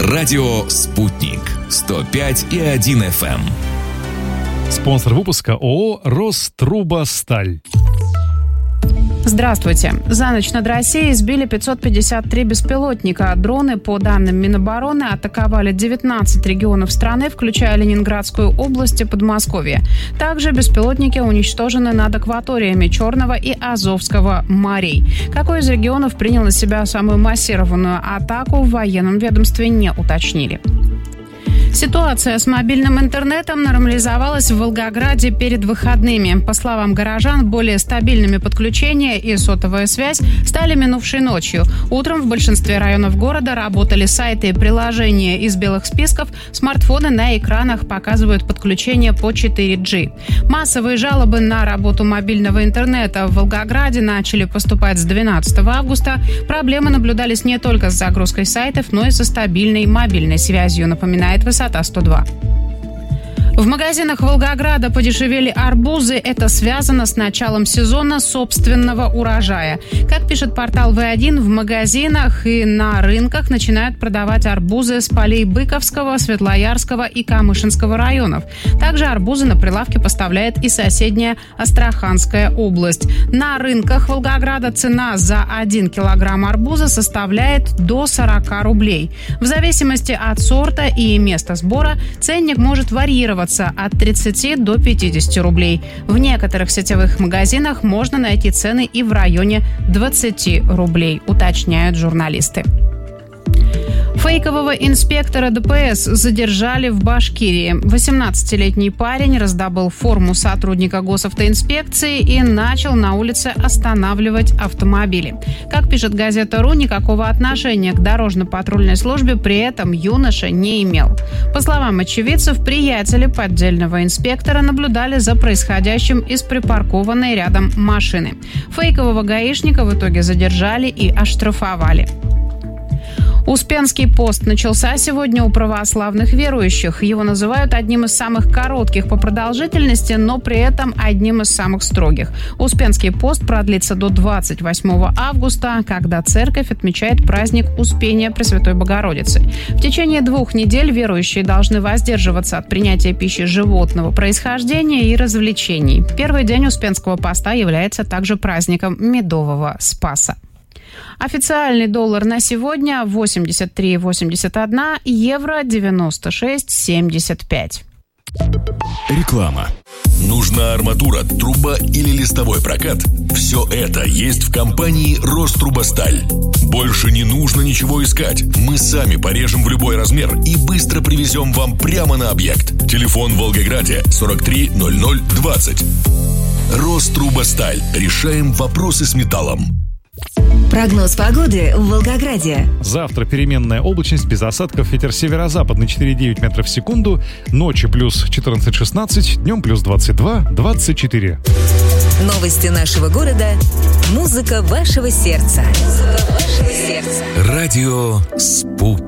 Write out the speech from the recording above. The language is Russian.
Радио «Спутник». 105,1 FM. Спонсор выпуска ООО «Рострубосталь». Здравствуйте. За ночь над Россией сбили 553 беспилотника. Дроны, по данным Минобороны, атаковали 19 регионов страны, включая Ленинградскую область и Подмосковье. Также беспилотники уничтожены над акваториями Черного и Азовского морей. Какой из регионов принял на себя самую массированную атаку, в военном ведомстве не уточнили. Ситуация с мобильным интернетом нормализовалась в Волгограде перед выходными. По словам горожан, более стабильными подключения и сотовая связь стали минувшей ночью. Утром в большинстве районов города работали сайты и приложения из белых списков. Смартфоны на экранах показывают подключение по 4G. Массовые жалобы на работу мобильного интернета в Волгограде начали поступать с 12 августа. Проблемы наблюдались не только с загрузкой сайтов, но и со стабильной мобильной связью, напоминает «Высота 102». В магазинах Волгограда подешевели арбузы. Это связано с началом сезона собственного урожая. Как пишет портал В1, в магазинах и на рынках начинают продавать арбузы с полей Быковского, Светлоярского и Камышинского районов. Также арбузы на прилавке поставляет и соседняя Астраханская область. На рынках Волгограда цена за 1 килограмм арбуза составляет до 40 рублей. В зависимости от сорта и места сбора ценник может варьироваться от 30 до 50 рублей. В некоторых сетевых магазинах можно найти цены и в районе 20 рублей, уточняют журналисты. Фейкового инспектора ДПС задержали в Башкирии. 18-летний парень раздобыл форму сотрудника госавтоинспекции и начал на улице останавливать автомобили. Как пишет газета «Ру», никакого отношения к дорожно-патрульной службе при этом юноша не имел. По словам очевидцев, приятели поддельного инспектора наблюдали за происходящим из припаркованной рядом машины. Фейкового гаишника в итоге задержали и оштрафовали. Успенский пост начался сегодня у православных верующих. Его называют одним из самых коротких по продолжительности, но при этом одним из самых строгих. Успенский пост продлится до 28 августа, когда церковь отмечает праздник Успения Пресвятой Богородицы. В течение 2 недель верующие должны воздерживаться от принятия пищи животного происхождения и развлечений. Первый день Успенского поста является также праздником Медового Спаса. Официальный доллар на сегодня 83,81, евро 96,75. Реклама. Нужна арматура, труба или листовой прокат? Все это есть в компании «Рострубосталь». Больше не нужно ничего искать. Мы сами порежем в любой размер и быстро привезем вам прямо на объект. Телефон в Волгограде 43 00 20. «Рострубосталь». Решаем вопросы с металлом. Прогноз погоды в Волгограде. Завтра переменная облачность, без осадков, ветер северо-западный 4,9 метров в секунду, ночью плюс 14-16, днем плюс 22-24. Новости нашего города. Музыка вашего сердца. Радио «Спутник».